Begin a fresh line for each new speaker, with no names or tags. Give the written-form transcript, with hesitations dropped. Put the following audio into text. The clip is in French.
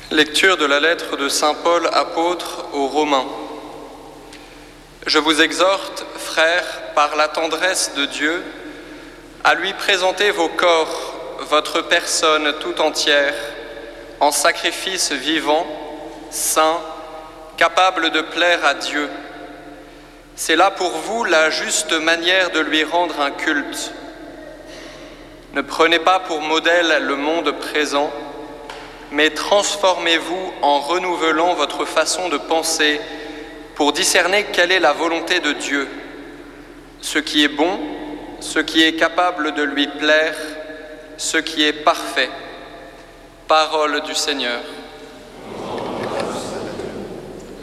Lecture de la lettre de saint Paul apôtre aux Romains. Je vous exhorte, frères, par la tendresse de Dieu, à lui présenter vos corps, votre personne tout entière, en sacrifice vivant, saint, capable de plaire à Dieu. C'est là pour vous la juste manière de lui rendre un culte. Ne prenez pas pour modèle le monde présent, mais transformez-vous en renouvelant votre façon de penser pour discerner quelle est la volonté de Dieu, ce qui est bon, ce qui est capable de lui plaire, ce qui est parfait. Parole du Seigneur.